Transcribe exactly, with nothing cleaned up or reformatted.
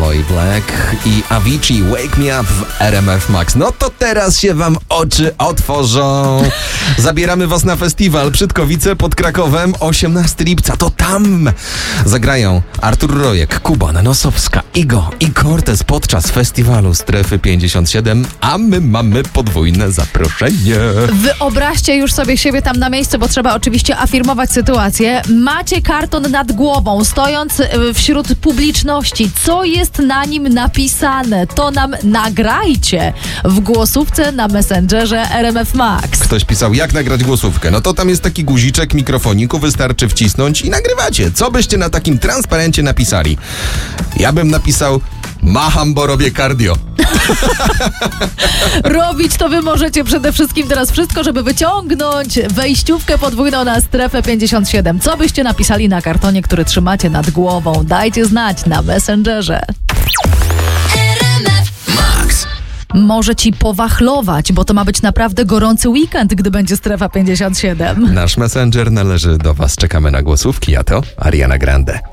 Boy Black i Avicii Wake Me Up w R M F Max. No to teraz się wam oczy otworzą. Zabieramy was na festiwal Brzydkowice pod Krakowem osiemnastego lipca. To tam zagrają Artur Rojek, Kuba Nosowska, Igo i Cortez podczas festiwalu Strefy pięćdziesiąt siedem, a my mamy podwójne zaproszenie. Wyobraźcie już sobie siebie tam na miejscu, bo trzeba oczywiście afirmować sytuację. Macie karton nad głową, stojąc wśród publiczności. Co jest na nim napisane? To nam nagrajcie w głosówce na Messengerze R M F Max. Ktoś pisał, jak nagrać głosówkę. No to tam jest taki guziczek mikrofoniku, wystarczy wcisnąć i nagrywacie. Co byście na takim transparencie napisali? Ja bym napisał, macham, bo robię cardio. Robić to wy możecie przede wszystkim teraz wszystko, żeby wyciągnąć wejściówkę podwójną na Strefę pięćdziesiąt siedem. Co byście napisali na kartonie, który trzymacie nad głową? Dajcie znać na Messengerze. Max. Może ci powachlować, bo to ma być naprawdę gorący weekend, gdy będzie Strefa pięćdziesiąt siedem. Nasz Messenger należy do was. Czekamy na głosówki, a to Ariana Grande.